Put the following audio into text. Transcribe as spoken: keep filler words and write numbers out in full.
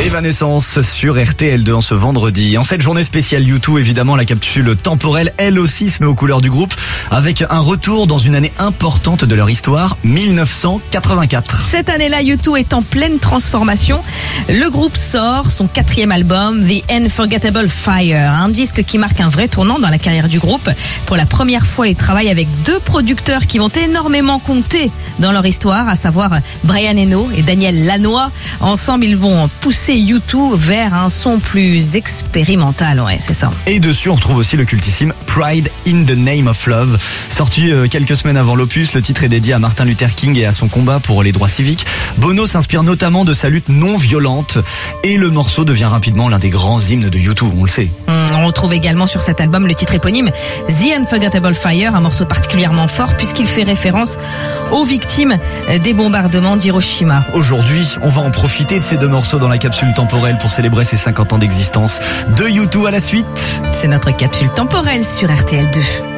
Evanescence sur R T L deux en ce vendredi. En cette journée spéciale U deux, évidemment, la capsule temporelle, elle aussi, se met aux couleurs du groupe avec un retour dans une année importante de leur histoire, mille neuf cent quatre-vingt-quatre. Cette année-là, U deux est en pleine transformation. Le groupe sort son quatrième album, The Unforgettable Fire, un disque qui marque un vrai tournant dans la carrière du groupe. Pour la première fois, ils travaillent avec deux producteurs qui vont énormément compter dans leur histoire, à savoir Brian Eno et Daniel Lanois. Ensemble, ils vont pousser U deux vers un son plus expérimental, ouais, c'est ça. Et dessus, on retrouve aussi le cultissime Pride in the Name of Love. Sorti quelques semaines avant l'opus, le titre est dédié à Martin Luther King et à son combat pour les droits civiques. Bono s'inspire notamment de sa lutte non violente et le morceau devient rapidement l'un des grands hymnes de U deux, on le sait. On retrouve également sur cet album le titre éponyme The Unforgettable Fire, un morceau particulièrement fort puisqu'il fait référence aux victimes des bombardements d'Hiroshima. Aujourd'hui, on va en profiter de ces deux morceaux dans la capsule temporelle pour célébrer ses cinquante ans d'existence. De U deux à la suite. C'est notre capsule temporelle sur R T L deux.